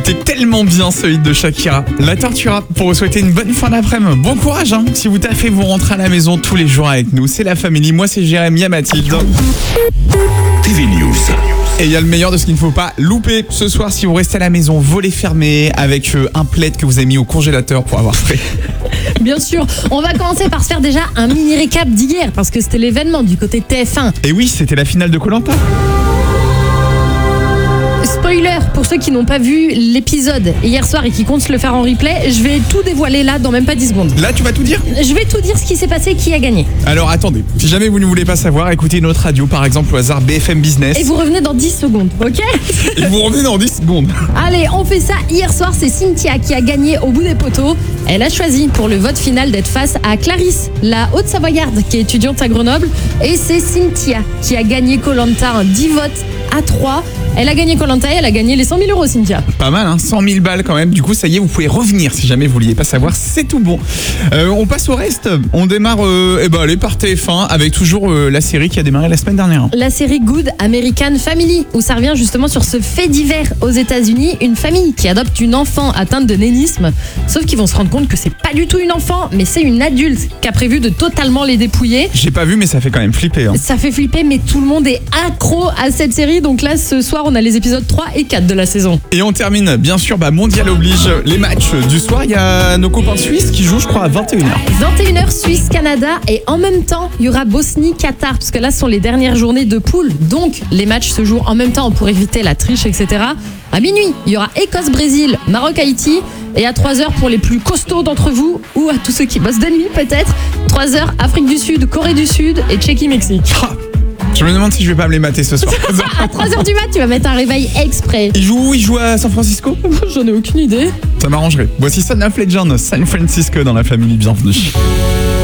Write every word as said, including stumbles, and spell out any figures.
était tellement bien ce hit de Shakira. La Tortura pour vous souhaiter une bonne fin d'après-midi. Bon courage, hein. Si vous taffez, vous rentrez à la maison tous les jours avec nous. C'est la famille. Moi, c'est Jérémy et Mathilde. T V News. Et il y a le meilleur de ce qu'il ne faut pas louper. Ce soir, si vous restez à la maison, volets fermés, avec euh, un plaid que vous avez mis au congélateur pour avoir frais. Bien sûr, on va commencer par se faire déjà un mini récap d'hier, parce que c'était l'événement du côté T F un. Et oui, c'était la finale de Koh-Lanta. Spoiler, pour ceux qui n'ont pas vu l'épisode hier soir et qui comptent se le faire en replay, je vais tout dévoiler là dans même pas dix secondes. Là, tu vas tout dire ? Je vais tout dire ce qui s'est passé et qui a gagné. Alors attendez, si jamais vous ne voulez pas savoir, écoutez notre radio, par exemple au hasard B F M Business. Et vous revenez dans dix secondes, ok ? Et vous revenez dans dix secondes. Allez, on fait ça. Hier soir, c'est Cynthia qui a gagné au bout des poteaux. Elle a choisi pour le vote final d'être face à Clarisse, la Haute-Savoyarde qui est étudiante à Grenoble. Et c'est Cynthia qui a gagné Koh-Lanta, un dix votes à trois. Elle a gagné Koh-Lanta et elle a gagné les cent mille euros, Cynthia. Pas mal, hein, cent mille balles quand même. Du coup, ça y est, vous pouvez revenir si jamais vous vouliez pas savoir. C'est tout bon. Euh, on passe au reste. On démarre euh, eh ben, allez, par T F un avec toujours euh, la série qui a démarré la semaine dernière. La série Good American Family, où ça revient justement sur ce fait divers aux États-Unis, une famille qui adopte une enfant atteinte de nénisme. Sauf qu'ils vont se rendre compte que c'est pas du tout une enfant, mais c'est une adulte qui a prévu de totalement les dépouiller. J'ai pas vu, mais ça fait quand même flipper. Hein. Ça fait flipper, mais tout le monde est accro à cette série. Donc là, ce soir, on a les épisodes trois et quatre de la saison. Et on termine, bien sûr, bah, mondial oblige, les matchs du soir. Il y a nos copains suisses qui jouent, je crois, à vingt et une heures. vingt et une heures Suisse-Canada, et en même temps, il y aura Bosnie-Qatar, parce que là, ce sont les dernières journées de poule. Donc, les matchs se jouent en même temps pour éviter la triche, et cetera. À minuit, il y aura Écosse-Brésil, Maroc-Haïti. Et à trois heures, pour les plus costauds d'entre vous, ou à tous ceux qui bossent de nuit peut-être, trois heures, Afrique du Sud, Corée du Sud et Tchéquie-Mexique. Ah, je me demande si je vais pas me les mater ce soir. À trois heures du mat, tu vas mettre un réveil exprès. Il joue où ? Il joue à San Francisco ? J'en ai aucune idée. Ça m'arrangerait. Voici Son of Legend, San Francisco dans la famille. Bienvenue.